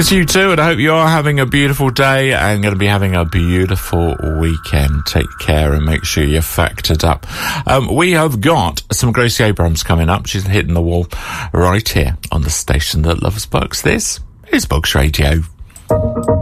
It's you too, and I hope you are having a beautiful day and going to be having a beautiful weekend. Take care and make sure you're factored up. We have got some Gracie Abrams coming up. She's hitting the wall right here on the station that loves books. This is Books Radio.